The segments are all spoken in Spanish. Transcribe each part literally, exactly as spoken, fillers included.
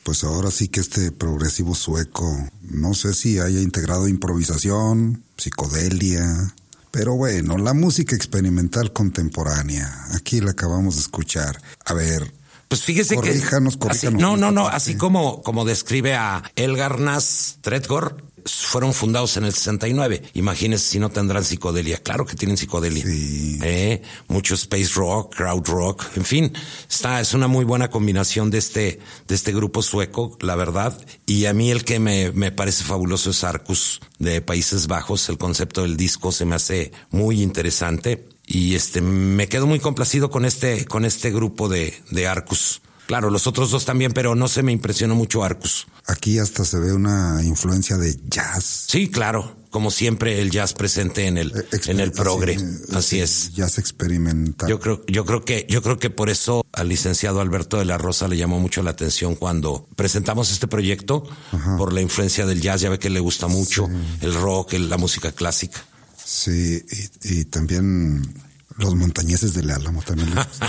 pues ahora sí que este progresivo sueco, no sé si haya integrado improvisación, psicodelia, pero bueno, la música experimental contemporánea, aquí la acabamos de escuchar. A ver, pues fíjese corríjanos, que corríjanos. Así, no, no, no, así como, como describe a Elgar Nass Tredgaard, fueron fundados en el sesenta y nueve. Imagínense si no tendrán psicodelia. Claro que tienen psicodelia. Sí. Eh, mucho space rock, crowd rock, en fin, está, es una muy buena combinación de este, de este grupo sueco, la verdad. Y a mí el que me, me parece fabuloso es Arcus, de Países Bajos. El concepto del disco se me hace muy interesante. Y este, me quedo muy complacido con este, con este grupo de, de Arcus. Claro, los otros dos también, pero no se me impresionó mucho Arcus. Aquí hasta se ve una influencia de jazz. Sí, claro, como siempre el jazz presente en el Exper- en el progre, así, así es. Jazz experimental. Yo creo, yo creo que, yo creo que por eso al licenciado Alberto de la Rosa le llamó mucho la atención cuando presentamos este proyecto. Ajá. Por la influencia del jazz, ya ve que le gusta mucho sí. el rock, el, la música clásica. Sí, y, y también los montañeses del Álamo también le gustan.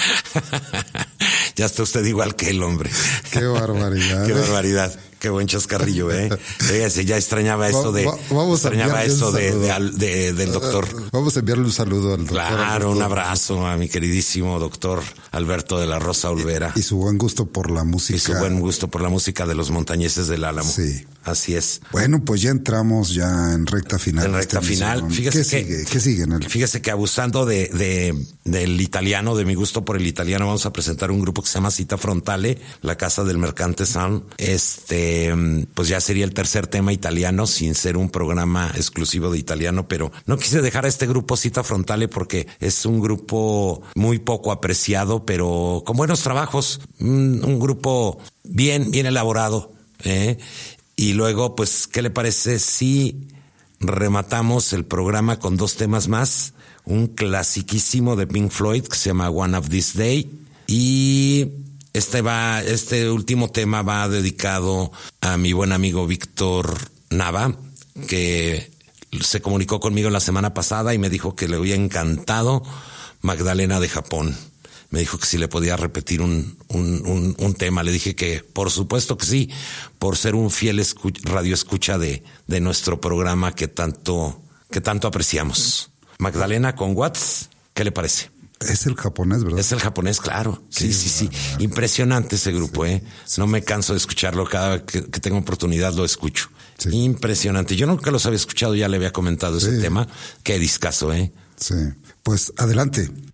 Ya está usted igual que el hombre. Qué barbaridad. Qué barbaridad. Qué buen chascarrillo, ¿eh? Fíjese, ya extrañaba eso de... Vamos a extrañaba eso de, de, de, del doctor. Vamos a enviarle un saludo al doctor. Claro, un abrazo a mi queridísimo doctor Alberto de la Rosa Olvera. Y, y su buen gusto por la música. Y su buen gusto por la música de los montañeses del Álamo. Sí. Así es. Bueno, pues ya entramos ya en recta final. En recta final. Fíjese ¿Qué que, sigue? ¿Qué sigue en el... Fíjese que abusando de, de, del italiano, de mi gusto por el italiano, vamos a presentar un grupo que se llama Cita Frontale, la casa del Mercante Sound. Este, pues ya sería el tercer tema italiano, sin ser un programa exclusivo de italiano, pero no quise dejar a este grupo Cita Frontale porque es un grupo muy poco apreciado, pero con buenos trabajos, un, un grupo bien, bien elaborado, ¿eh? Y luego, pues, ¿qué le parece si rematamos el programa con dos temas más? Un clasiquísimo de Pink Floyd que se llama One of This Day. Y este va, este último tema va dedicado a mi buen amigo Víctor Nava, que se comunicó conmigo la semana pasada y me dijo que le había encantado Magdalena de Japón. Me dijo que si le podía repetir un, un, un, un tema. Le dije que por supuesto que sí, por ser un fiel escuch- radio escucha de, de nuestro programa que tanto, que tanto apreciamos. Magdalena con Watts, ¿qué le parece? Es el japonés, ¿verdad? Es el japonés, claro. Sí, sí, sí. sí. Claro. Impresionante ese grupo, sí, ¿eh? Sí, no sí, me canso de escucharlo. Cada vez que, que tengo oportunidad lo escucho. Sí. Impresionante. Yo nunca los había escuchado, ya le había comentado sí. ese tema. Qué discazo, ¿eh? Sí. Pues adelante.